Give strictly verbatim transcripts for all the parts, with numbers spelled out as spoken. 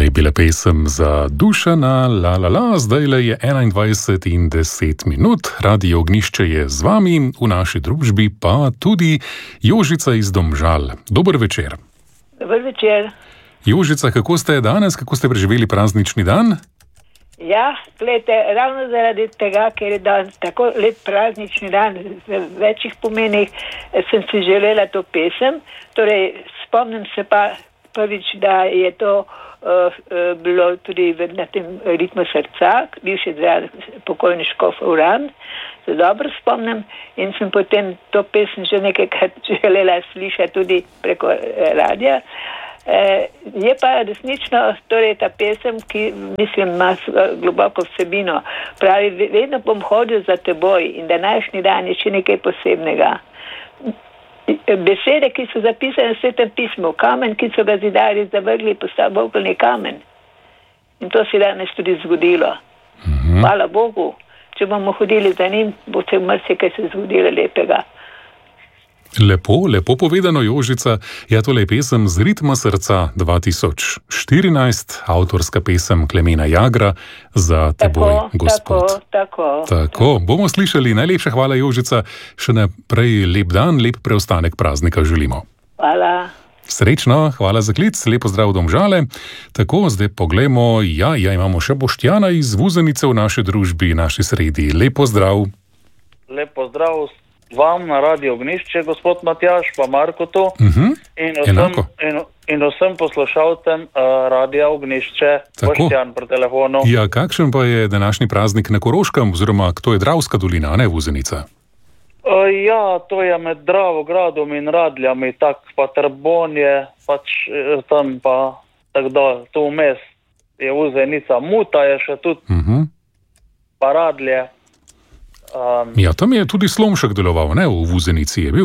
je bila pesem za Dušana, la la la, zdaj le je enaindvajset in deset minut, Radio Ognjišče je z vami, v naši družbi pa tudi Jožica iz Domžal. Dober večer. Dober večer. Jožica, kako ste danes, kako ste preživeli praznični dan? Ja, gledajte, ravno zaradi tega, ker je danes tako lep praznični dan v večjih pomenih, sem si želela to pesem. Torej, spomnim se pa prvič, da je to uh, bilo tudi na tem ritmu srca, bivši pokojni škof Uran, se dobro spomnim in sem potem to pesem že nekajkrat želela slišati tudi preko radija. Eh, je pa resnično torej ta pesem, ki mislim ima globoko vsebino. Pravi, vedno bom hodil za teboj in današnji dan je še nekaj posebnega. Besede, ki so zapisane v Svetem pismu, kamen, ki so ga zidarji zavrgli, postal vogelni kamen. In to se je danes tudi zgodilo. Mhm. Hvala Bogu, če bomo hodili za njim, bo se marsikaj se zgodilo lepega. Lepo, lepo povedano, Jožica. Ja, tole je pesem z ritma srca dva tisoč štirinajst, avtorska pesem Klemena Jagra, Za teboj, tako, Gospod. Tako, tako. Tako, bomo slišali. Najlepša hvala, Jožica. Še naprej lep dan, lep preostanek praznika želimo. Hvala. Srečno, hvala za klic, lepo zdrav Domžale. Tako, zdaj poglejmo, ja, ja, imamo še Boštjana iz Vuzenice v naši družbi, naši sredi. Lepo zdrav. Lepo zdrav vam na Radio Ognjišče, gospod Matjaž, pa Marko tu. Uh-huh. In vsem, in, in vsem poslušalcem uh, Radia Ognjišče, Boštjan pri telefonu. Ja, kakšen pa je današnji praznik na Koroškem, oziroma to je Dravska dolina, ne Vuzenica? Uh, ja, to je med Dravogradom in Radljami, tak pa Trbonje, pač tam pa tako da, tu vmes je Vuzenica, Muta je še tudi, uh-huh. pa Radlje. Um, ja, tam je tudi Slomšek deloval, ne, v Vuzenici je bil?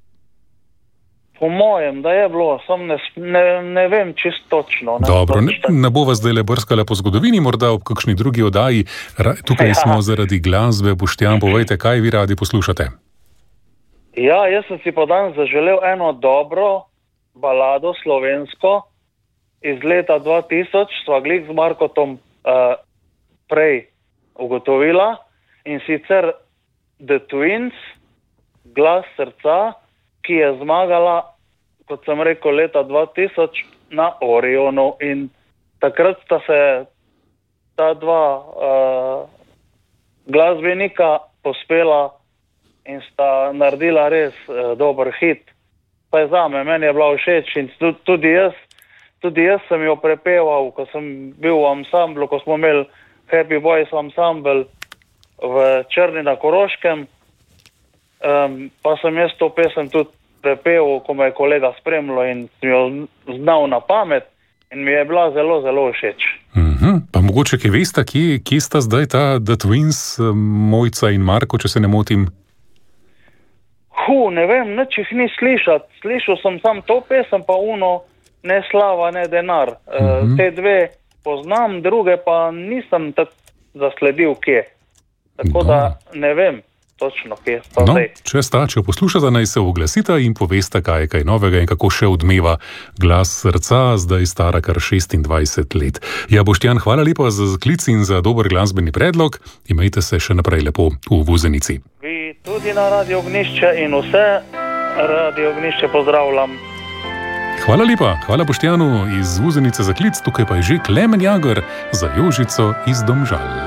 Po mojem, da je bilo, sam ne, ne, ne vem čisto točno. Ne, Dobro, ne, ne bova zdaj le brskala po zgodovini, morda ob kakšni drugi oddaji. Ra, tukaj ja. smo zaradi glasbe. Boštjan, povejte, kaj vi radi poslušate? Ja, jaz sem si pa danes zaželel eno dobro balado slovensko iz leta dva tisoč, sva glih z Markotom uh, prej ugotovila. In sicer The Twins, Glas srca, ki je zmagala, kot sem rekel, leta dva tisoč na Orionu. In takrat sta se ta dva uh, glasbenika pospela in sta naredila res uh, dober hit. Pa je zame, meni je bila všeč in tudi jaz, tudi jaz sem jo prepeval, ko sem bil v ansamblu, ko smo imeli Happy Boys ansambl v Črni na Koroškem, um, pa sem jaz to pesem tudi prepeval, ko me je kolega spremljal in sem jo znal na pamet in mi je bila zelo, zelo všeč. Uh-huh. Pa mogoče, ki veste, kje, kje sta zdaj ta The Twins, Mojca in Marko, če se ne motim? Hu, ne vem, nič jih ni slišati. Slišal sem sam to pesem, pa uno ne slava, ne denar. Uh-huh. Uh, te dve poznam, druge pa nisem tako zasledil, kje. Tako no. da ne vem točno, kje sta no, zdaj. Če sta, če poslušate, naj se oglasita in poveste, kaj je kaj novega in kako še odmeva Glas srca, zdaj stara kar šestindvajset let. Ja, Boštjan, hvala lepa za klic in za dober glasbeni predlog. Imejte se še naprej lepo v Vuzenici. Vi tudi na Radio Ognjišče in vse Radio Ognjišče pozdravljam. Hvala lepa, hvala Boštjanu iz Vuzenice za klic, tukaj pa je že Klemen Jager za Jožico iz Domžal.